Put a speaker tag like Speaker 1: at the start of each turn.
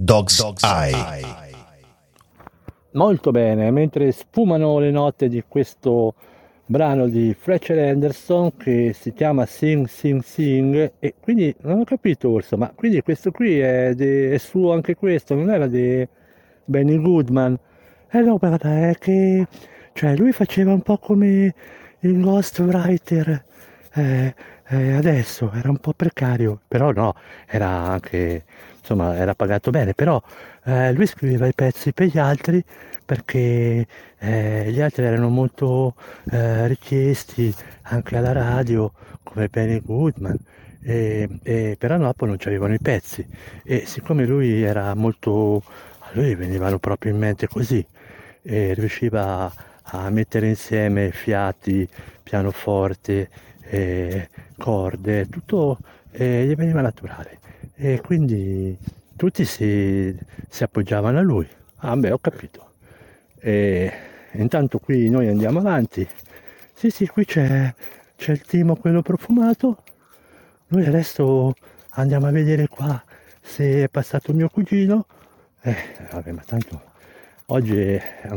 Speaker 1: Dog's Eye.
Speaker 2: Molto bene, mentre sfumano le note di questo brano di Fletcher Henderson che si chiama Sing Sing Sing, e quindi non ho capito Orso, ma quindi questo qui è suo anche questo, non era di Benny Goodman? No, guarda, è che cioè lui faceva un po' come il ghostwriter adesso, era un po' precario, però no, era anche, insomma, era pagato bene, però lui scriveva i pezzi per gli altri perché gli altri erano molto richiesti anche alla radio, come Benny Goodman, però dopo non c'avevano i pezzi, e siccome lui era molto, a lui venivano proprio in mente così, e riusciva a mettere insieme fiati, pianoforte, corde, tutto gli veniva naturale, e quindi tutti si appoggiavano a lui. Ah beh, ho capito. E intanto qui noi andiamo avanti. Sì, sì, qui c'è il timo, quello profumato. Noi adesso andiamo a vedere qua se è passato mio cugino. Vabbè, ma tanto oggi è